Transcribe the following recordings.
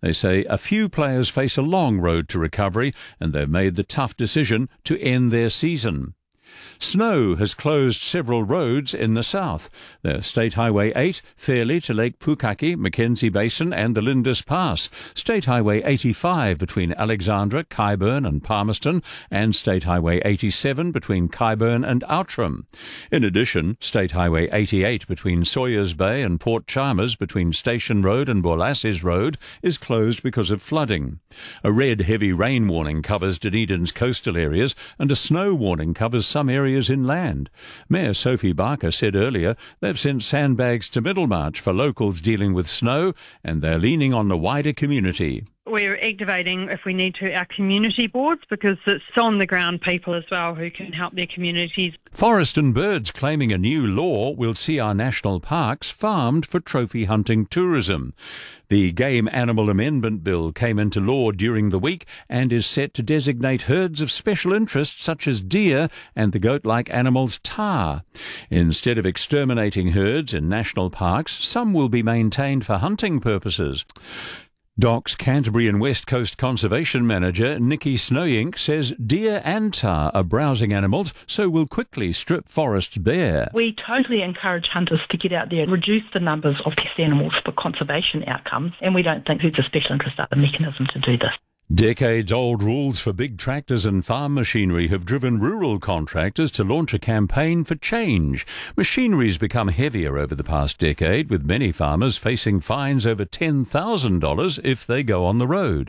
They say a few players face a long road to recovery and they've made the tough decision to end their season. Snow has closed several roads in the south. The State Highway 8, Fairlie to Lake Pukaki, Mackenzie Basin and the Lindis Pass. State Highway 85 between Alexandra, Kyburn and Palmerston, and State Highway 87 between Kyburn and Outram. In addition, State Highway 88 between Sawyers Bay and Port Chalmers between Station Road and Borlasses Road is closed because of flooding. A red heavy rain warning covers Dunedin's coastal areas and a snow warning covers some areas inland. Mayor Sophie Barker said earlier they've sent sandbags to Middlemarch for locals dealing with snow and they're leaning on the wider community. We're activating, if we need to, our community boards because it's on-the-ground people as well who can help their communities. Forest and Birds claiming a new law will see our national parks farmed for trophy hunting tourism. The Game Animal Amendment Bill came into law during the week and is set to designate herds of special interest such as deer and the goat-like animals tahr. Instead of exterminating herds in national parks, some will be maintained for hunting purposes. DOC's Canterbury and West Coast Conservation Manager Nikki Snowink says deer and tahr are browsing animals, so will quickly strip forests bare. We totally encourage hunters to get out there and reduce the numbers of pest animals for conservation outcomes, and we don't think herds of special interest are the mechanism to do this. Decades-old rules for big tractors and farm machinery have driven rural contractors to launch a campaign for change. Machinery's become heavier over the past decade, with many farmers facing fines over $10,000 if they go on the road.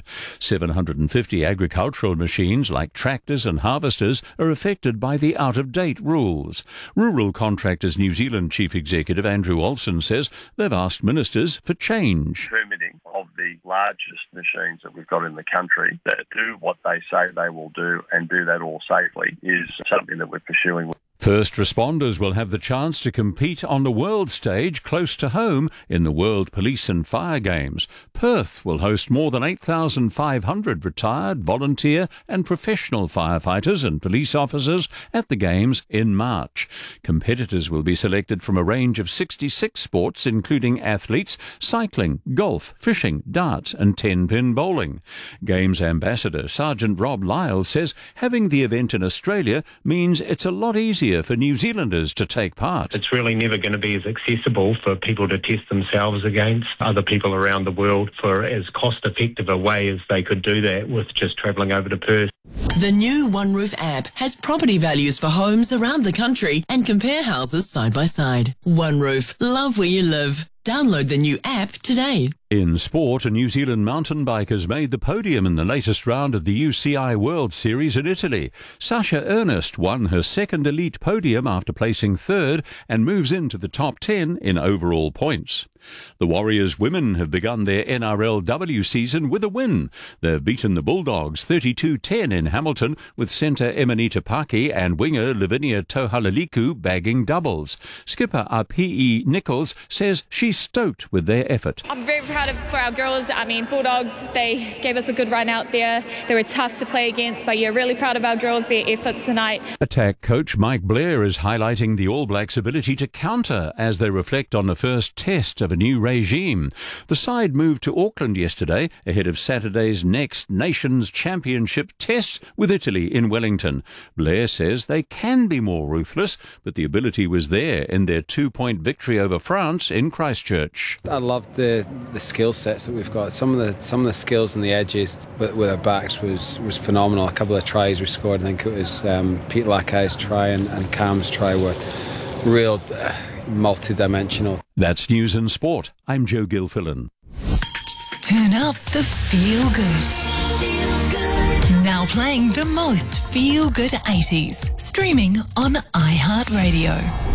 750 agricultural machines like tractors and harvesters are affected by the out-of-date rules. Rural Contractors New Zealand Chief Executive Andrew Olsen says they've asked ministers for change. Permitting of the largest machines that we've got in the country that do what they say they will do and do that all safely is something that we're pursuing. First responders will have the chance to compete on the world stage close to home in the World Police and Fire Games. Perth will host more than 8,500 retired, volunteer and professional firefighters and police officers at the Games in March. Competitors will be selected from a range of 66 sports, including athletes, cycling, golf, fishing, darts and 10-pin bowling. Games Ambassador Sergeant Rob Lyle says having the event in Australia means it's a lot easier for New Zealanders to take part. It's really never going to be as accessible for people to test themselves against other people around the world for as cost-effective a way as they could do that with just travelling over to Perth. The new OneRoof app has property values for homes around the country and compare houses side by side. OneRoof, love where you live. Download the new app today. In sport, a New Zealand mountain biker's made the podium in the latest round of the UCI World Series in Italy. Sasha Ernest won her second elite podium after placing third and moves into the top 10 in overall points. The Warriors women have begun their NRLW season with a win. They've beaten the Bulldogs 32-10 in Hamilton, with centre Emanita Paki and winger Lavinia Tohalaliku bagging doubles. Skipper Api Nichols says she's stoked with their effort. I'm very proud for our girls. Bulldogs, they gave us a good run out there. They were tough to play against, but really proud of our girls, their efforts tonight. Attack coach Mike Blair is highlighting the All Blacks' ability to counter as they reflect on the first test of a new regime. The side moved to Auckland yesterday ahead of Saturday's next Nations Championship test with Italy in Wellington. Blair says they can be more ruthless, but the ability was there in their 2-point victory over France in Christchurch. I loved the skill sets that we've got. Some of the skills and the edges with our backs was phenomenal. A couple of tries we scored, I think it was Pete Lackey's try and Cam's try were real multi-dimensional. That's News and Sport. I'm Joe Gilfillan. Turn up the feel good. Feel good. Now playing the most feel good 80s. Streaming on iHeartRadio.